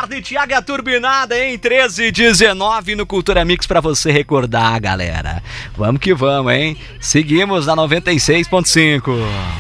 tarde, Thiago e a Turbinada em 13h19 no Cultura Mix pra você recordar, galera. Vamos que vamos, hein? Seguimos na 96.5.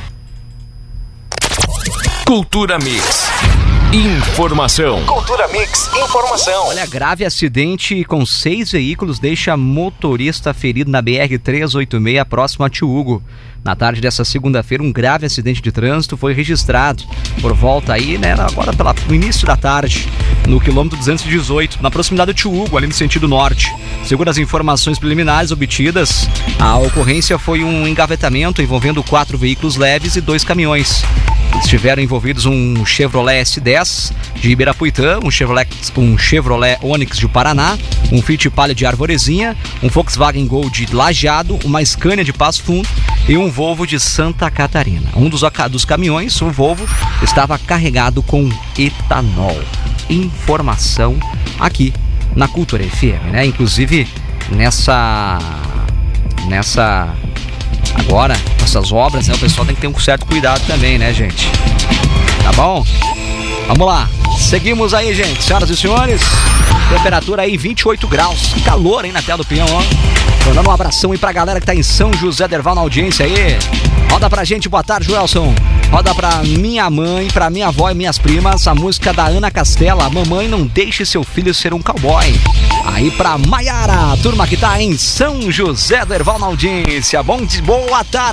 Cultura Mix. Informação. Cultura Mix, informação. Olha, grave acidente com 6 veículos deixa motorista ferido na BR-386, próximo a Tio Hugo. Na tarde dessa segunda-feira, um grave acidente de trânsito foi registrado por volta aí, né, agora no início da tarde, no quilômetro 218, na proximidade do Tio Hugo, ali no sentido norte. Segundo as informações preliminares obtidas, a ocorrência foi um engavetamento envolvendo 4 veículos leves e 2 caminhões. Estiveram envolvidos um Chevrolet S10 de Ibirapuitã, um Chevrolet Onix de Paraná, um Fiat Palio de Arvorezinha, um Volkswagen Gol de Lajeado, uma Scania de Passo Fundo e um Volvo de Santa Catarina. Um dos caminhões, o Volvo, estava carregado com etanol. Informação aqui na Cultura FM, né? Inclusive agora, essas obras, né, o pessoal tem que ter um certo cuidado também, né, gente? Tá bom? Vamos lá. Seguimos aí, gente. Senhoras e senhores, temperatura aí 28 graus. Calor, hein, na tela do peão, ó. Mandando um abração aí pra galera que tá em São José Derval na audiência aí. Roda pra gente, boa tarde, Joelson. Roda pra minha mãe, pra minha avó e minhas primas, a música da Ana Castela, Mamãe Não Deixe Seu Filho Ser um Cowboy. Aí pra Maiara, turma que tá em São José Derval na audiência. Boa tarde.